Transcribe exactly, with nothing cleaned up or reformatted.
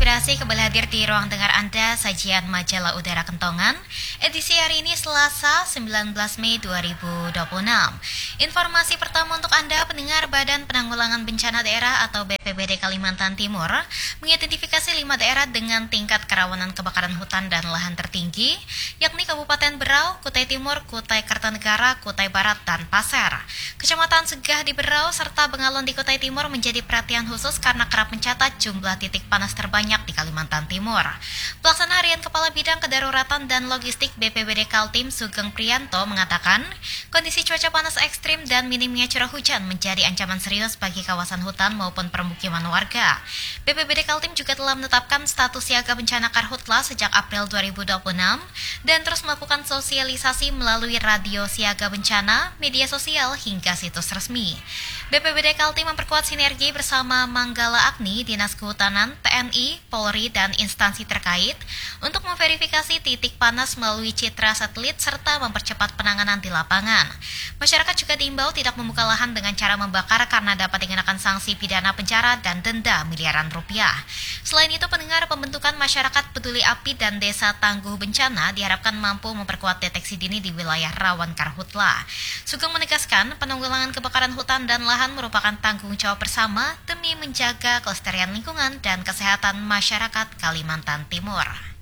Inspirasi kembali hadir di ruang dengar Anda, sajian majalah Udara Kentongan, edisi hari ini Selasa sembilan belas Mei dua ribu dua puluh enam. Informasi pertama untuk Anda, pendengar Badan Penanggulangan Bencana Daerah atau B P B D Kalimantan Timur mengidentifikasi lima daerah dengan tingkat kerawanan kebakaran hutan dan lahan tertinggi, yakni Kabupaten Berau, Kutai Timur, Kutai Kartanegara, Kutai Barat, dan Pasir. Kecamatan Segah di Berau serta Bengalon di Kutai Timur menjadi perhatian khusus karena kerap mencatat jumlah titik panas terbanyak di Kalimantan Timur. Pelaksana Harian Kepala Bidang Kedaruratan dan Logistik B P B D Kaltim Sugeng Priyanto mengatakan, kondisi cuaca panas ekstrim dan minimnya curah hujan menjadi ancaman serius bagi kawasan hutan maupun permukiman warga. B P B D Kaltim juga telah menetapkan status siaga bencana karhutla sejak April dua ribu dua puluh enam dan terus melakukan sosialisasi melalui radio siaga bencana, media sosial hingga situs resmi. B P B D Kaltim memperkuat sinergi bersama Manggala Agni, Dinas Kehutanan, T N I, Polri, dan instansi terkait untuk memverifikasi titik panas melalui citra satelit serta mempercepat penanganan di lapangan. Masyarakat juga diimbau tidak membuka lahan dengan cara membakar karena dapat dikenakan sanksi pidana penjara dan denda miliaran rupiah. Selain itu, pendengar, pembentukan masyarakat peduli api dan desa tangguh bencana diharapkan mampu memperkuat deteksi dini di wilayah rawan karhutla. Sugeng menegaskan, penanggulangan kebakaran hutan dan lahan merupakan tanggung jawab bersama demi menjaga kelestarian lingkungan dan kesehatan masyarakat Kalimantan Timur.